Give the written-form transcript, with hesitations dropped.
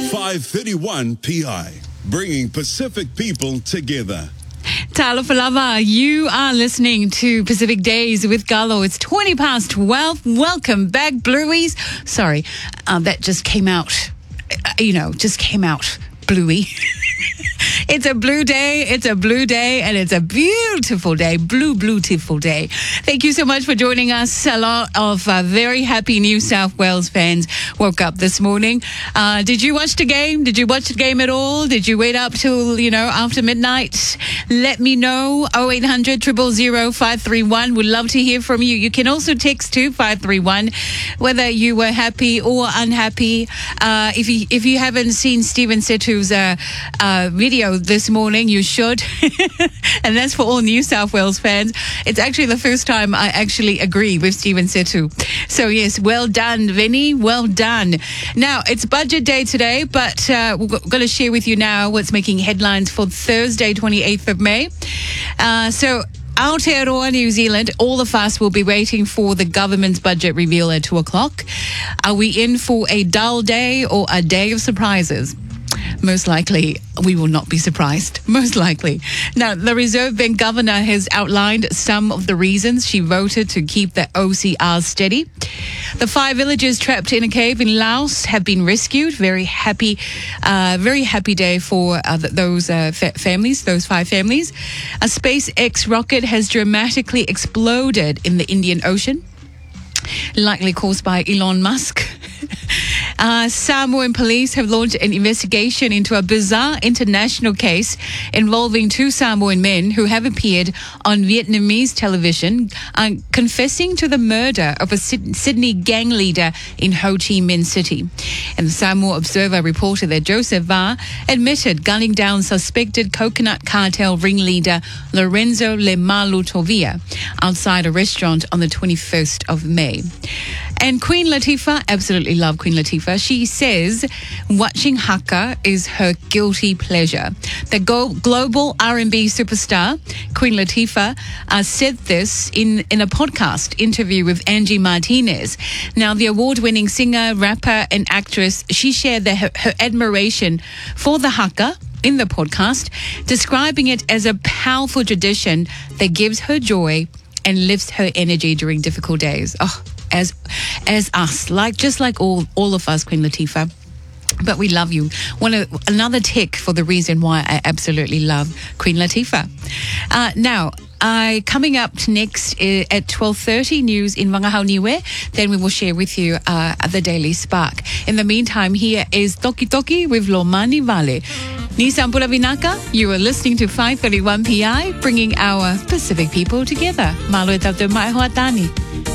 531 PI, bringing Pacific people together. Talo Falava, you are listening to Pacific Days with Galo. It's 20 past 12. Welcome back, Blueies. Sorry, that just came out, Bluey. It's a blue day, and it's a beautiful day, beautiful day. Thank you so much for joining us. A lot of very happy New South Wales fans woke up this morning. Did you watch the game? Did you watch the game at all? Did you wait up till, after midnight? Let me know. 0800 000 531. Would love to hear from you. You can also text to 531 whether you were happy or unhappy. If you haven't seen Stephen Setu's video this morning, you should. And that's for all New South Wales fans. It's actually the first time I actually agree with Stephen Setu. So yes, well done, Vinny. Well done. Now, it's budget day today, but we're going to share with you now what's making headlines for Thursday, 28th of May. So Aotearoa, New Zealand, all of us will be waiting for the government's budget reveal at 2 o'clock. Are we in for a dull day or a day of surprises? Most likely, we will not be surprised. Most likely. Now, the Reserve Bank governor has outlined some of the reasons she voted to keep the OCR steady. The 5 villagers trapped in a cave in Laos have been rescued. Very happy day for those families, those 5 families. A SpaceX rocket has dramatically exploded in the Indian Ocean, likely caused by Elon Musk. Samoan police have launched an investigation into a bizarre international case involving 2 Samoan men who have appeared on Vietnamese television confessing to the murder of a Sydney gang leader in Ho Chi Minh City. And the Samoa Observer reported that Joseph Va admitted gunning down suspected coconut cartel ringleader Lorenzo Lemalu Tovia outside a restaurant on the 21st of May. And Queen Latifah, absolutely love Queen Latifah. She says watching Haka is her guilty pleasure. The global R&B superstar, Queen Latifah, said this in a podcast interview with Angie Martinez. Now, the award-winning singer, rapper, and actress, she shared her admiration for the Haka in the podcast, describing it as a powerful tradition that gives her joy and lifts her energy during difficult days. Oh, as us, just like all of us, Queen Latifah. But we love you. Another tick for the reason why I absolutely love Queen Latifah. Now, coming up next at 12:30, news in Wangahao Niue. Then we will share with you the Daily Spark. In the meantime, here is Toki Toki with Lomani Vale. Nissan Pura Vinaka, you are listening to 531 PI, bringing our Pacific people together. Malo e tautou mai hoa tani.